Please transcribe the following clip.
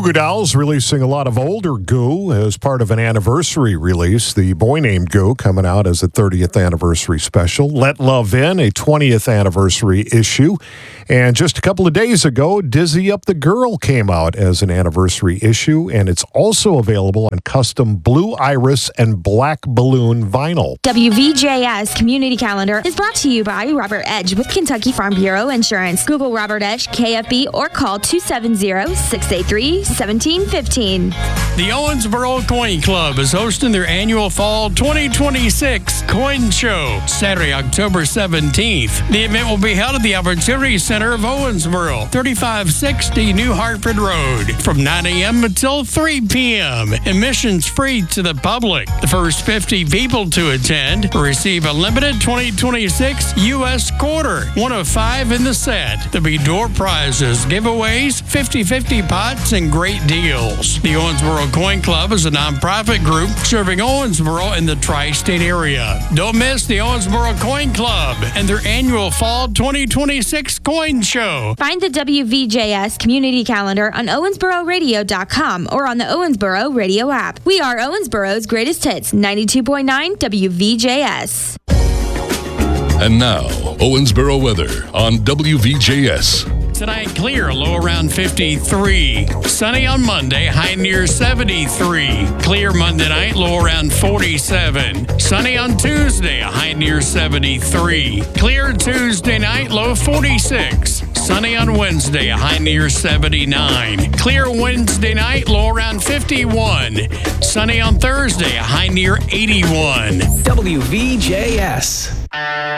Goo Goo Dolls releasing a lot of older Goo as part of an anniversary release. The Boy Named Goo coming out as a 30th anniversary special. Let Love In, a 20th anniversary issue. And just a couple of days ago, Dizzy Up the Girl came out as an anniversary issue, and it's also available on custom Blue Iris and Black Balloon vinyl. WVJS Community Calendar is brought to you by Robert Edge with Kentucky Farm Bureau Insurance. Google Robert Edge, KFB, or call 270-683-1715. The Owensboro Coin Club is hosting their annual Fall 2026 Coin Show, Saturday, October 17th. The event will be held at the Opportunity Center of Owensboro, 3560 New Hartford Road, from 9 a.m. until 3 p.m. Admissions free to the public. The first 50 people to attend will receive a limited 2026 U.S. quarter, one of 5 in the set. There'll be door prizes, giveaways, 50-50 pots, and great deals. The Owensboro Coin Club is a nonprofit group serving Owensboro in the tri-state area. Don't miss the Owensboro Coin Club and their annual Fall 2026 Coin Show. Find the WVJS Community Calendar on OwensboroRadio.com or on the Owensboro Radio app. We are Owensboro's greatest hits, 92.9 WVJS. And now, Owensboro weather on WVJS. Tonight, clear, low around 53. Sunny on Monday, high near 73. Clear Monday night, low around 47. Sunny on Tuesday, a high near 73. Clear Tuesday night, low 46. Sunny on Wednesday, a high near 79. Clear Wednesday night, low around 51. Sunny on Thursday, a high near 81. WVJS.